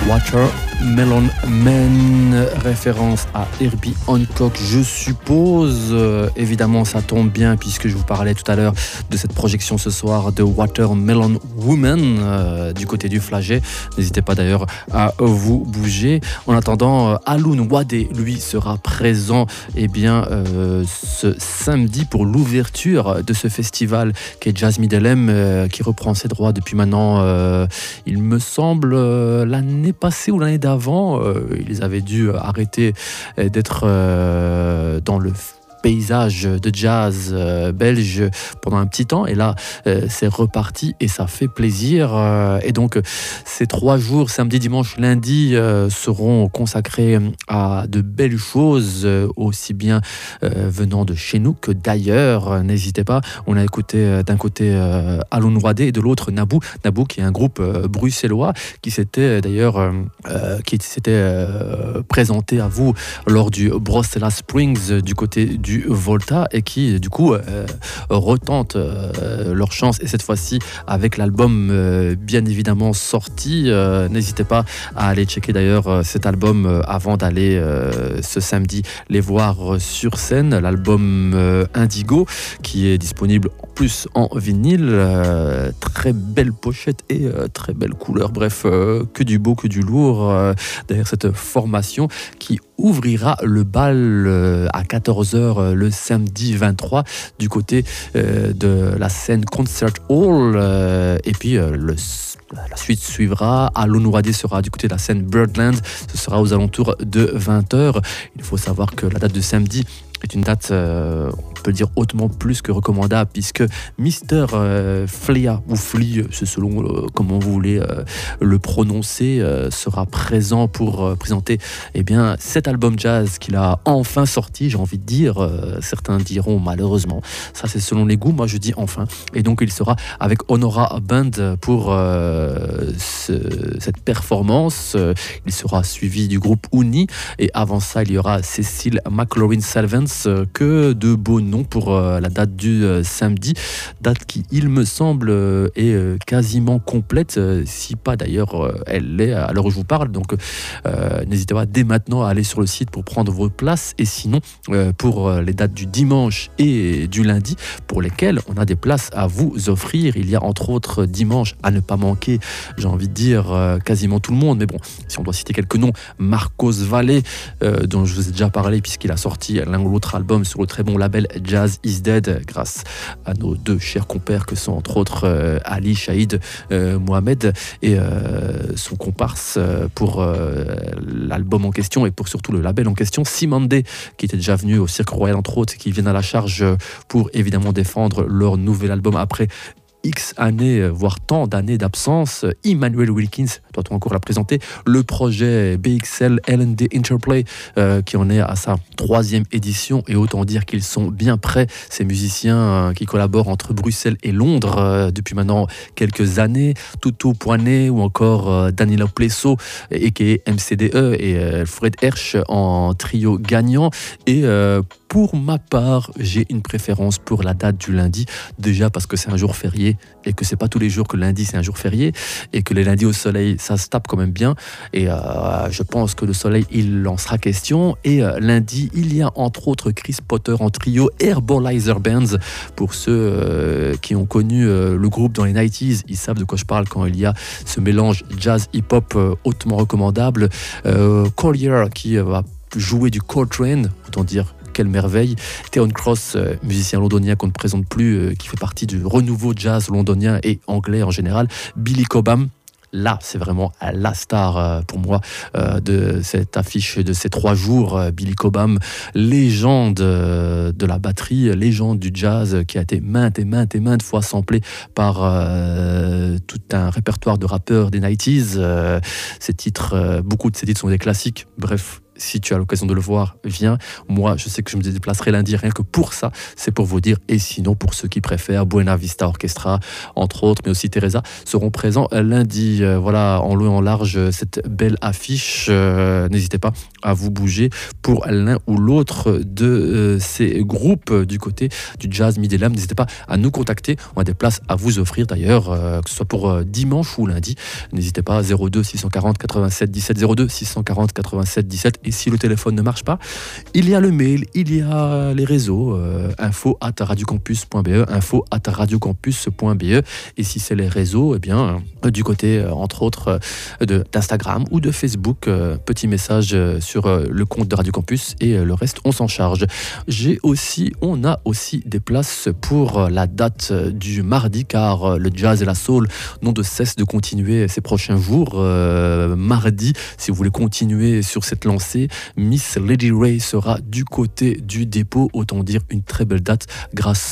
Watermelon Man, référence à Herbie Hancock, je suppose. Évidemment, ça tombe bien puisque je vous parlais tout à l'heure de cette projection ce soir de Watermelon Woman du côté du Flagey. N'hésitez pas d'ailleurs à vous bouger. En attendant, Alun Wade, lui, sera présent ce samedi pour l'ouverture de ce festival qui est Jazz Middelheim, qui reprend ses droits depuis maintenant, il me semble, l'année passée ou l'année d'avant. Ils avaient dû arrêter d'être dans le paysage de jazz belge pendant un petit temps, et là c'est reparti et ça fait plaisir. Et donc ces 3 jours, samedi, dimanche, lundi, seront consacrés à de belles choses, aussi bien venant de chez nous que d'ailleurs. N'hésitez pas, on a écouté d'un côté Alun Wade et de l'autre Naboo qui est un groupe bruxellois qui s'était d'ailleurs présenté à vous lors du Brussels Springs du côté du Volta, et qui du coup retentent leur chance, et cette fois-ci avec l'album bien évidemment sorti. N'hésitez pas à aller checker d'ailleurs cet album avant d'aller ce samedi les voir sur scène. L'album Indigo qui est disponible en plus en vinyle, très belle pochette et très belle couleur, bref, que du beau, que du lourd derrière cette formation qui ouvrira le bal à 14h le samedi 23 du côté de la scène Concert Hall, et puis la suite suivra. Alun Wade sera du côté de la scène Birdland, ce sera aux alentours de 20h. Il faut savoir que la date de samedi est une date, on peut dire, hautement plus que recommandable, puisque Mr. Flea, ou Flea, c'est selon comment vous voulez le prononcer, sera présent pour présenter cet album jazz qu'il a enfin sorti, j'ai envie de dire. Certains diront malheureusement, ça c'est selon les goûts, moi je dis enfin. Et donc il sera avec Honora Band pour cette performance. Il sera suivi du groupe Uni, et avant ça il y aura Cécile McLaurin-Salvans. Que de beaux noms pour la date du samedi, date qui, il me semble, est quasiment complète, si pas d'ailleurs elle l'est à l'heure où je vous parle. Donc n'hésitez pas dès maintenant à aller sur le site pour prendre vos places, et sinon pour les dates du dimanche et du lundi, pour lesquelles on a des places à vous offrir, il y a entre autres dimanche, à ne pas manquer, j'ai envie de dire quasiment tout le monde, mais bon, si on doit citer quelques noms, Marcos Valle, dont je vous ai déjà parlé puisqu'il a sorti l'un ou l'autre album sur le très bon label Jazz Is Dead, grâce à nos 2 chers compères que sont entre autres Ali Shahid Mohamed et son comparse pour l'album en question, et pour surtout le label en question, Simande, qui était déjà venu au Cirque Royal entre autres, qui viennent à la charge pour évidemment défendre leur nouvel album après X années, voire tant d'années d'absence. Emmanuel Wilkins doit-on encore la présenter. Le projet BXL L&D Interplay qui en est à sa 3e édition, et autant dire qu'ils sont bien prêts, ces musiciens qui collaborent entre Bruxelles et Londres depuis maintenant quelques années. Tutu Poinet ou encore Danilo Plesso aka MCDE et Fred Hersch en trio gagnant. Et pour ma part, j'ai une préférence pour la date du lundi, déjà parce que c'est un jour férié, et que c'est pas tous les jours que lundi c'est un jour férié, et que les lundis au soleil ça se tape quand même bien, et je pense que le soleil il en sera question. Et lundi il y a entre autres Chris Potter en trio, Herbalizer Bands, pour ceux qui ont connu le groupe dans les 90s, ils savent de quoi je parle quand il y a ce mélange jazz hip-hop hautement recommandable. Collier qui va jouer du Coltrane, autant dire quelle merveille. Theon Cross, musicien londonien qu'on ne présente plus, qui fait partie du renouveau jazz londonien et anglais en général. Billy Cobham, là c'est vraiment la star pour moi de cette affiche de ces 3 jours. Billy Cobham, légende de la batterie, légende du jazz, qui a été maintes fois samplé par tout un répertoire de rappeurs des 90s. Ces titres, beaucoup de ces titres sont des classiques. Bref, si tu as l'occasion de le voir, viens. Moi, je sais que je me déplacerai lundi rien que pour ça, c'est pour vous dire. Et sinon, pour ceux qui préfèrent, Buena Vista Orchestra, entre autres, mais aussi Teresa, seront présents lundi. Voilà, en long et en large, cette belle affiche. N'hésitez pas à vous bouger pour l'un ou l'autre de ces groupes du côté du jazz Mid-Elam. N'hésitez pas à nous contacter. On a des places à vous offrir d'ailleurs, que ce soit pour dimanche ou lundi. N'hésitez pas, 02 640 87 17, 02 640 87 17. Et si le téléphone ne marche pas, il y a le mail, il y a les réseaux, info@radiocampus.be, info@radiocampus.be. Et si c'est les réseaux, eh bien, du côté, entre autres, d'Instagram ou de Facebook, petit message sur le compte de Radio Campus et le reste, on s'en charge. On a aussi des places pour la date du mardi, car le jazz et la soul n'ont de cesse de continuer ces prochains jours. Mardi, si vous voulez continuer sur cette lancée, Miss Lady Ray sera du côté du dépôt. Autant dire une très belle date grâce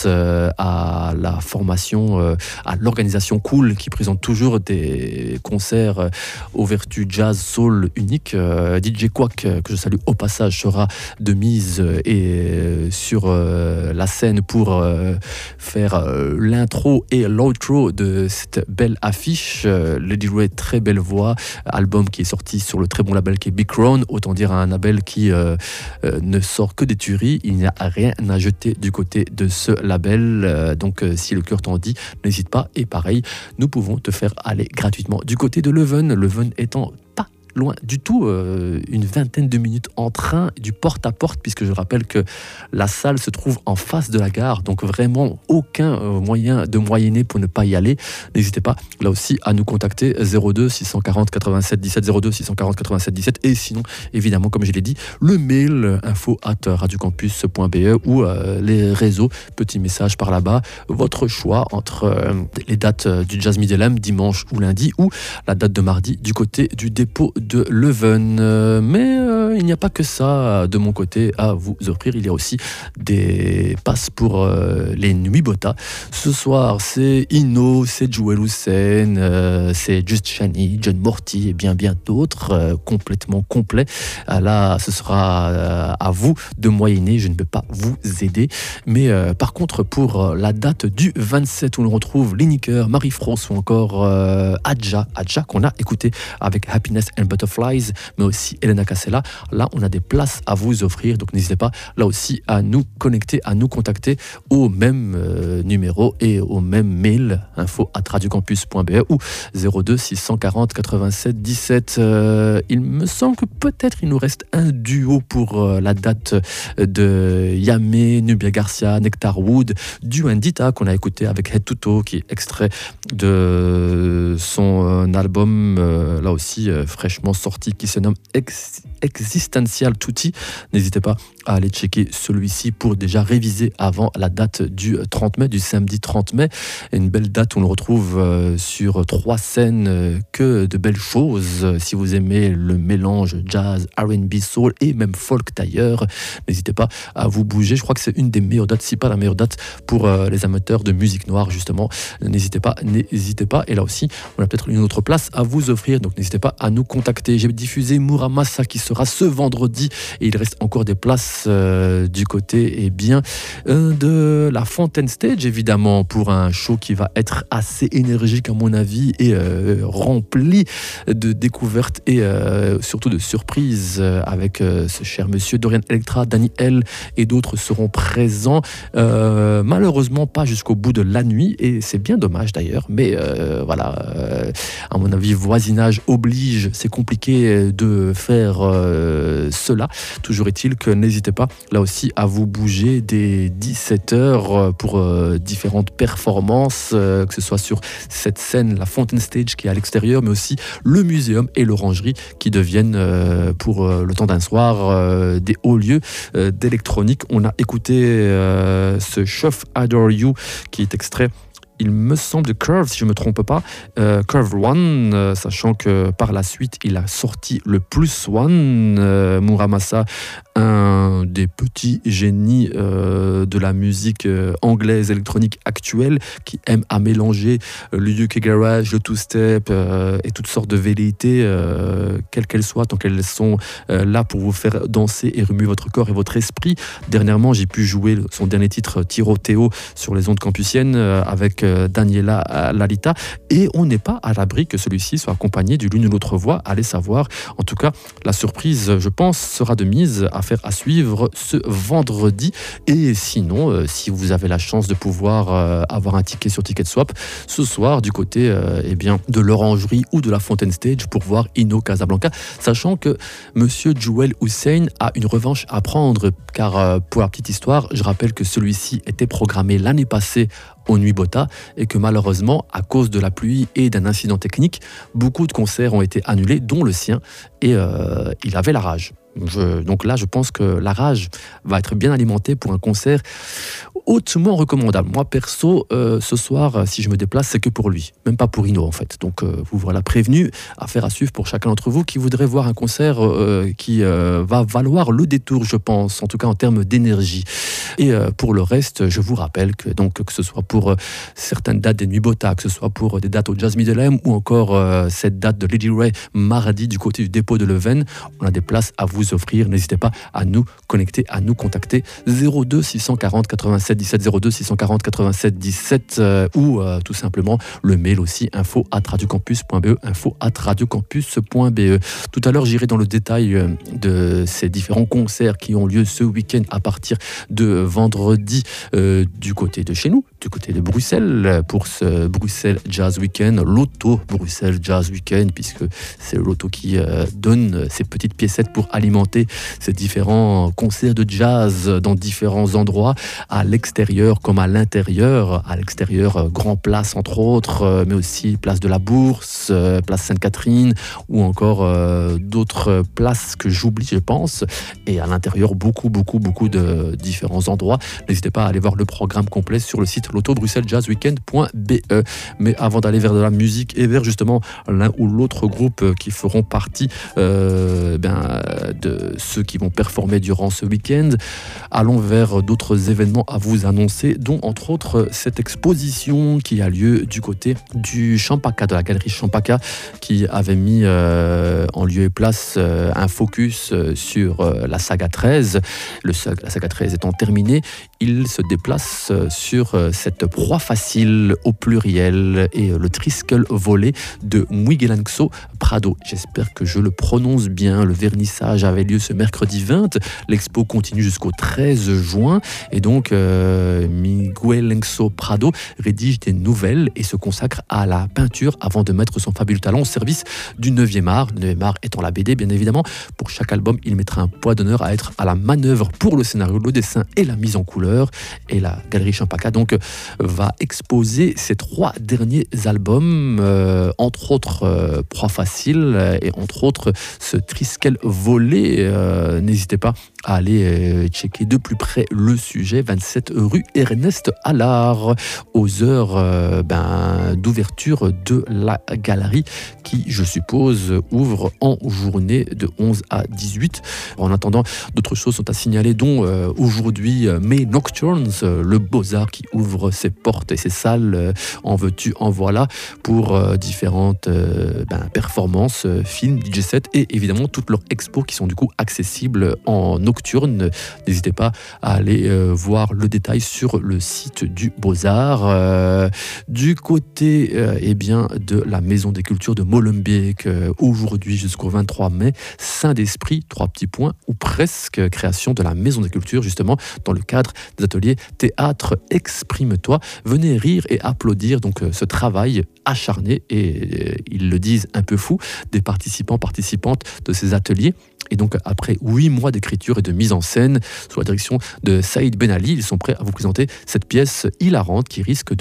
à la formation, à l'organisation Cool qui présente toujours des concerts aux vertus jazz soul uniques. DJ Quack, que je salue au passage, sera de mise et sur la scène pour faire l'intro et l'outro de cette belle affiche. Lady Ray, très belle voix, album qui est sorti sur le très bon label qui est Big Crown, autant dire un label qui ne sort que des tueries. Il n'y a rien à jeter du côté de ce label, donc si le cœur t'en dit, n'hésite pas. Et pareil, nous pouvons te faire aller gratuitement du côté de Leuven étant pas loin du tout, une vingtaine de minutes en train, du porte-à-porte, puisque je rappelle que la salle se trouve en face de la gare, donc vraiment aucun moyen de moyenner pour ne pas y aller. N'hésitez pas là aussi à nous contacter, 02 640 87 17, 02 640 87 17, et sinon évidemment, comme je l'ai dit, le mail info@radiocampus.be ou les réseaux, petit message par là-bas, votre choix entre les dates du Jazz Mid-Elam dimanche ou lundi, ou la date de mardi du côté du dépôt de Leuven. Mais il n'y a pas que ça de mon côté à vous offrir. Il y a aussi des passes pour les Nuits Bota. Ce soir, c'est Inno, c'est Joel Hussein, c'est Just Shani, John Morty et bien d'autres, complètement complet. Là, ce sera à vous de moyenner. Je ne peux pas vous aider. Mais par contre, pour la date du 27, où l'on retrouve Lineker, Marie-France ou encore Adja qu'on a écouté avec Happiness and Butterflies, mais aussi Elena Cassella. Là, on a des places à vous offrir, donc n'hésitez pas là aussi à nous connecter, à nous contacter au même numéro et au même mail, info@radiocampus.be ou 02 640 87 17. Il me semble que peut-être il nous reste un duo pour la date de Yamé, Nubia Garcia, Nectar Wood, du Andita qu'on a écouté avec Head to Toe, qui est extrait de son album là aussi fraîchement sorti, qui se nomme Existential Tutti. N'hésitez pas à aller checker celui-ci pour déjà réviser avant la date du 30 mai, du samedi 30 mai. Une belle date où on le retrouve sur 3 scènes, que de belles choses. Si vous aimez le mélange jazz, R&B, soul et même folk d'ailleurs, n'hésitez pas à vous bouger. Je crois que c'est une des meilleures dates, si pas la meilleure date pour les amateurs de musique noire justement. N'hésitez pas. Et là aussi, on a peut-être une autre place à vous offrir, donc n'hésitez pas à nous contacter. J'ai diffusé Muramasa qui sera ce vendredi et il reste encore des places du côté de la Fontaine Stage, évidemment, pour un show qui va être assez énergique à mon avis et rempli de découvertes et surtout de surprises avec ce cher monsieur Dorian Electra, Danny L et d'autres seront présents, malheureusement pas jusqu'au bout de la nuit, et c'est bien dommage d'ailleurs, mais voilà, à mon avis voisinage oblige, c'est compliqué de faire cela. Toujours est-il que n'hésitez pas là aussi à vous bouger dès 17h pour différentes performances, que ce soit sur cette scène, la Fountain Stage qui est à l'extérieur, mais aussi le muséum et l'orangerie qui deviennent pour le temps d'un soir des hauts lieux d'électronique. On a écouté ce Chef Adore You qui est extrait il me semble, de Curve, si je ne me trompe pas, Curve One, sachant que par la suite, il a sorti le Plus One, Muramasa, un des petits génies de la musique anglaise électronique actuelle, qui aime à mélanger le UK Garage, le two-step et toutes sortes de velléités, quelles qu'elles soient, tant qu'elles sont là pour vous faire danser et remuer votre corps et votre esprit. Dernièrement, j'ai pu jouer son dernier titre, Tiroteo, sur les ondes campusiennes avec Daniela Lalita, et on n'est pas à l'abri que celui-ci soit accompagné d'une ou l'autre voix, allez savoir. En tout cas, la surprise, je pense, sera de mise à suivre ce vendredi. Et sinon, si vous avez la chance de pouvoir avoir un ticket sur Ticket Swap ce soir du côté de l'Orangerie ou de la Fontaine Stage pour voir Inno Casablanca, sachant que Monsieur Jewel Hussein a une revanche à prendre, car pour la petite histoire, je rappelle que celui-ci était programmé l'année passée au Nuit Bota et que malheureusement, à cause de la pluie et d'un incident technique, beaucoup de concerts ont été annulés, dont le sien, et il avait la rage. Donc là, je pense que la rage va être bien alimentée pour un concert hautement recommandable. Moi, perso, ce soir, si je me déplace, c'est que pour lui, même pas pour Inno en fait. Donc, vous voilà prévenu, affaire à suivre pour chacun d'entre vous qui voudrait voir un concert qui va valoir le détour, je pense, en tout cas en termes d'énergie. Et pour le reste, je vous rappelle que ce soit pour certaines dates des Nuits Bota, que ce soit pour des dates au Jazz Middelheim ou encore cette date de Lady Ray mardi du côté du dépôt de Leuven, on a des places à vous offrir. N'hésitez pas à nous connecter, à nous contacter 02 640 87 17 02 640 87 17 ou tout simplement le mail aussi info@radiocampus.be info@radiocampus.be. Tout à l'heure, j'irai dans le détail de ces différents concerts qui ont lieu ce week-end à partir de vendredi du côté de chez nous, du côté de Bruxelles, pour ce Bruxelles Jazz Weekend, l'Auto Bruxelles Jazz Weekend, puisque c'est l'Auto qui donne ces petites piécettes pour alimenter ces différents concerts de jazz dans différents endroits, à l'extérieur comme à l'intérieur. À l'extérieur, Grand Place entre autres, mais aussi Place de la Bourse, Place Sainte-Catherine, ou encore d'autres places que j'oublie, je pense. Et à l'intérieur, beaucoup de différents endroits. N'hésitez pas à aller voir le programme complet sur le site loto-bruxelles-jazz-weekend.be. Mais avant d'aller vers de la musique et vers justement l'un ou l'autre groupe qui feront partie de ceux qui vont performer durant ce week-end, allons vers d'autres événements à vous annoncer, dont entre autres cette exposition qui a lieu du côté du Champaka, de la galerie Champaka, qui avait mis en lieu et place un focus sur la saga 13. La saga 13 étant terminée, il se déplace sur cette proie facile au pluriel et le triskel volé de Miguelanxo Prado. J'espère que je le prononce bien. Le vernissage avait lieu ce mercredi 20. L'expo continue jusqu'au 13 juin. Et donc, Miguelanxo Prado rédige des nouvelles et se consacre à la peinture avant de mettre son fabuleux talent au service du 9e art. Le 9e art étant la BD, bien évidemment. Pour chaque album, il mettra un poids d'honneur à être à la manœuvre pour le scénario, le dessin et la mise en couleur. Et la galerie Champaka donc va exposer ses 3 derniers albums, entre autres Proie facile et entre autres ce triskel volé. N'hésitez pas à aller checker de plus près le sujet. 27 rue Ernest Allard, aux heures d'ouverture de la galerie qui, je suppose, ouvre en journée de 11 à 18. En attendant, d'autres choses sont à signaler, dont aujourd'hui May Nocturnes, le Beaux-Arts qui ouvre ses portes et ses salles, en veux-tu, en voilà, pour différentes performances, films, DJ sets et évidemment toutes leurs expos qui sont du coup accessibles en nocturne. N'hésitez pas à aller voir le détail sur le site du Beaux-Arts. Du côté de la Maison des Cultures de Molenbeek, aujourd'hui jusqu'au 23 mai, Saint d'Esprit, 3 petits points, ou presque, création de la Maison des Cultures, justement, dans le cadre des ateliers Théâtre Exprime-toi. Venez rire et applaudir donc ce travail acharné, et ils le disent un peu fou, des participantes de ces ateliers. Et donc, après 8 mois d'écriture et de mise en scène, sous la direction de Saïd Ben Ali, ils sont prêts à vous présenter cette pièce hilarante qui risque de vous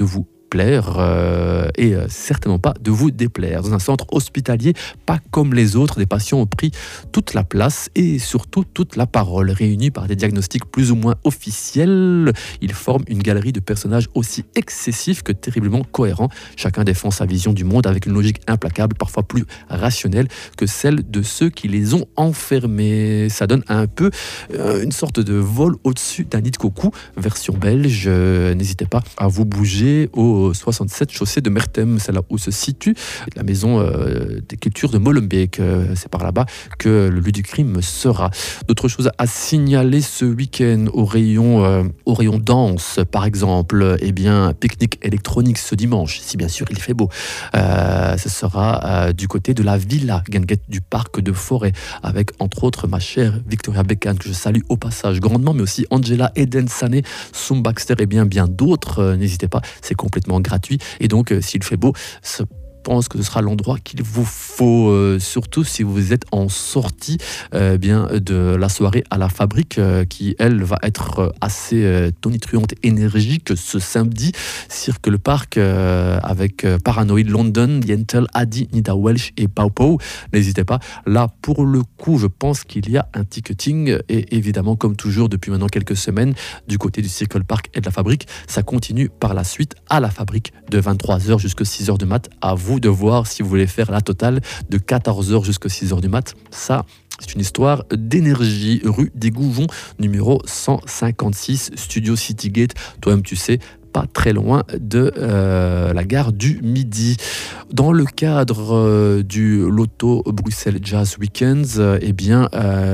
plaire et certainement pas de vous déplaire. Dans un centre hospitalier, pas comme les autres, des patients ont pris toute la place et surtout toute la parole. Réunis par des diagnostics plus ou moins officiels, ils forment une galerie de personnages aussi excessifs que terriblement cohérents. Chacun défend sa vision du monde avec une logique implacable, parfois plus rationnelle que celle de ceux qui les ont enfermés. Ça donne un peu une sorte de vol au-dessus d'un nid de coucou, version belge. N'hésitez pas à vous bouger au 67 chaussée de Mertem, c'est là où se situe la maison des cultures de Molenbeek. C'est par là-bas que le lieu du crime sera. D'autres choses à signaler ce week-end au rayon danse, par exemple, eh bien, pique-nique électronique ce dimanche, si bien sûr il fait beau. Ce sera du côté de la Villa Guinguette du parc de Forêt, avec entre autres ma chère Victoria Beckham, que je salue au passage grandement, mais aussi Angela Eden Sané, Soum Baxter et bien d'autres. N'hésitez pas, c'est complètement gratuit. Et donc, s'il fait beau, je pense que ce sera l'endroit qu'il vous faut, surtout si vous êtes en sortie bien de la soirée à la Fabrique, qui elle va être assez tonitruante et énergique ce samedi. Cirque le Parc avec Paranoid London, Yentl, Adi, Nida Welsh et Pau Pau. N'hésitez pas. Là, pour le coup, je pense qu'il y a un ticketing et évidemment, comme toujours depuis maintenant quelques semaines, du côté du Cirque le Parc et de la Fabrique, ça continue par la suite à la Fabrique de 23h jusqu'à 6h du mat. À vous de voir si vous voulez faire la totale de 14h jusqu'à 6h du mat. Ça, c'est une histoire d'énergie. Rue des Gouvons, numéro 156, Studio Citygate. Toi-même, tu sais, pas très loin de la gare du Midi. Dans le cadre du Loto Bruxelles Jazz Weekends, eh bien,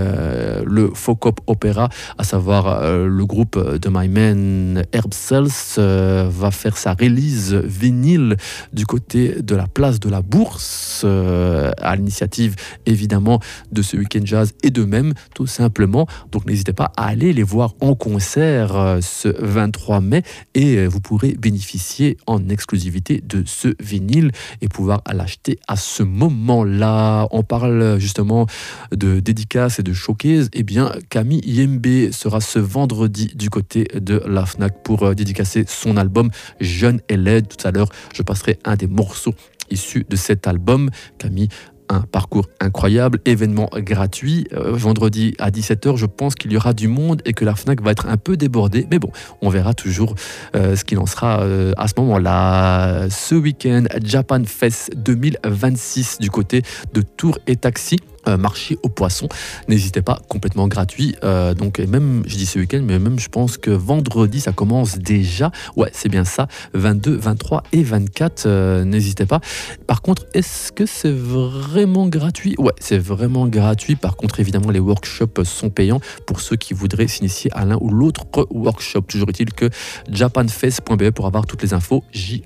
le Focop Opera, à savoir le groupe de My Man Herb Cells, va faire sa release vinyle du côté de la place de la Bourse, à l'initiative évidemment de ce Week-end Jazz et d'eux-mêmes, tout simplement. Donc n'hésitez pas à aller les voir en concert ce 23 mai et vous pourrez bénéficier en exclusivité de ce vinyle et pouvoir l'acheter à ce moment-là. On parle justement de dédicaces et de showcase. Eh bien, Camille Yembe sera ce vendredi du côté de la Fnac pour dédicacer son album Jeune et laide. Tout à l'heure, je passerai un des morceaux issus de cet album. Camille, un parcours incroyable, événement gratuit. Vendredi à 17h, je pense qu'il y aura du monde et que la Fnac va être un peu débordée. Mais bon, on verra toujours ce qu'il en sera à ce moment-là. Ce week-end, Japan Fest 2026 du côté de Tours et Taxi. Marché aux poissons, n'hésitez pas, complètement gratuit. Donc même, je dis ce week-end, mais même je pense que vendredi ça commence déjà. Ouais, c'est bien ça, 22, 23 et 24, n'hésitez pas. Par contre, est-ce que c'est vraiment gratuit? Ouais, c'est vraiment gratuit. Par contre, évidemment, les workshops sont payants pour ceux qui voudraient s'initier à l'un ou l'autre workshop. Toujours est-il que japanfest.be pour avoir toutes les infos,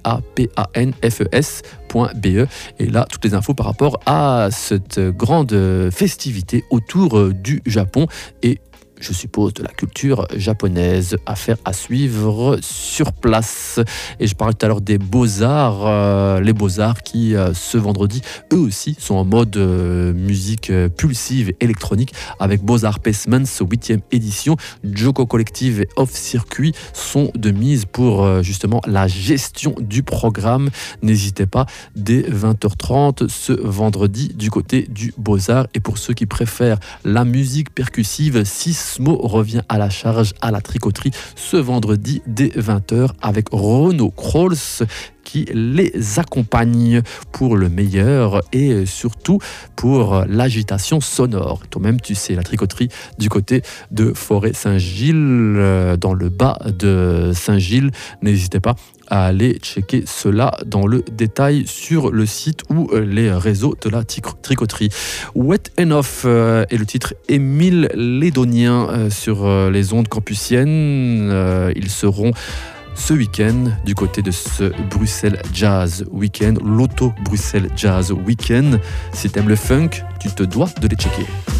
japanfes.be, et là toutes les infos par rapport à cette grande festivité autour du Japon et je suppose de la culture japonaise, affaire à suivre sur place. Et je parlais tout à l'heure des Beaux-Arts, les Beaux-Arts qui ce vendredi eux aussi sont en mode musique pulsive électronique avec Beaux-Arts Pacements 8e édition. Joko Collective et Off Circuit sont de mise pour justement la gestion du programme. N'hésitez pas, dès 20h30 ce vendredi du côté du Beaux-Arts. Et pour ceux qui préfèrent la musique percussive, Sismo revient à la charge à la tricoterie ce vendredi dès 20h avec Renaud Krolls qui les accompagne pour le meilleur et surtout pour l'agitation sonore. Toi-même, tu sais, la tricoterie du côté de Forêt-Saint-Gilles, dans le bas de Saint-Gilles. N'hésitez pas à aller checker cela dans le détail sur le site ou les réseaux de la tricoterie. Wet Enough est le titre Émile Lédonien sur les ondes campusiennes. Ils seront ce week-end du côté de ce Bruxelles Jazz Weekend, l'Auto Bruxelles Jazz Weekend. Si t'aimes le funk, tu te dois de les checker.